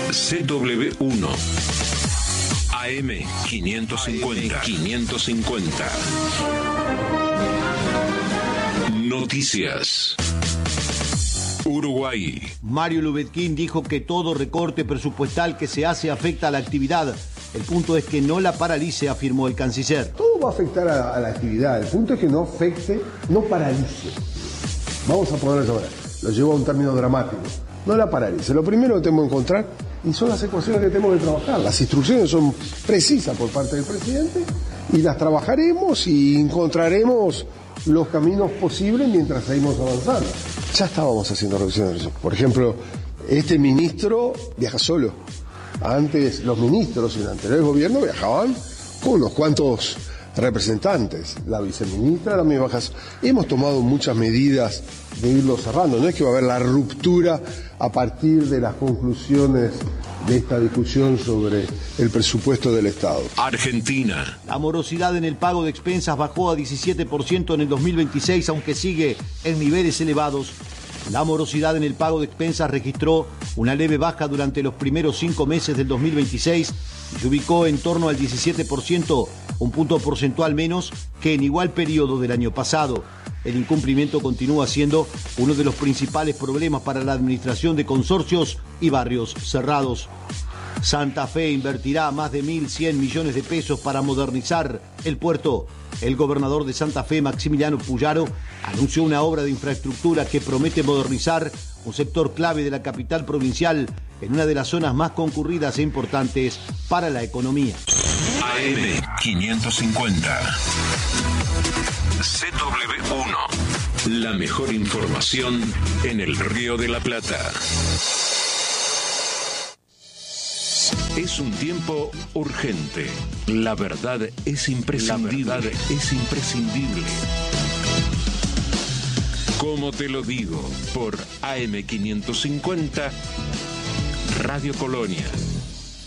CW1 AM 550. Noticias. Uruguay. Mario Lubetkin dijo que todo recorte presupuestal que se hace afecta a la actividad. El punto es que no la paralice, afirmó el canciller. Todo va a afectar a la actividad. El punto es que no afecte, no paralice. Vamos a ponerlo ahora. Lo llevo a un término dramático. No la paralice. Lo primero que tenemos que encontrar y son las ecuaciones que tenemos que trabajar. Las instrucciones son precisas por parte del presidente y las trabajaremos y encontraremos los caminos posibles mientras seguimos avanzando. Ya estábamos haciendo revisiones. Por ejemplo, este ministro viaja solo. Antes los ministros en el anterior gobierno viajaban con unos cuantos representantes. La viceministra también baja. Hemos tomado muchas medidas de irlo cerrando. No es que va a haber la ruptura a partir de las conclusiones de esta discusión sobre el presupuesto del Estado. Argentina. La morosidad en el pago de expensas bajó a 17% en el 2026, aunque sigue en niveles elevados. La morosidad en el pago de expensas registró una leve baja durante los primeros 5 meses del 2026 y se ubicó en torno al 17%, un punto porcentual menos que en igual periodo del año pasado. El incumplimiento continúa siendo uno de los principales problemas para la administración de consorcios y barrios cerrados. Santa Fe invertirá más de 1.100 millones de pesos para modernizar el puerto. El gobernador de Santa Fe, Maximiliano Puyaro, anunció una obra de infraestructura que promete modernizar un sector clave de la capital provincial en una de las zonas más concurridas e importantes para la economía. AM 550. CW1. La mejor información en el Río de la Plata. Es un tiempo urgente. La verdad es imprescindible. Como te lo digo, por AM 550, Radio Colonia.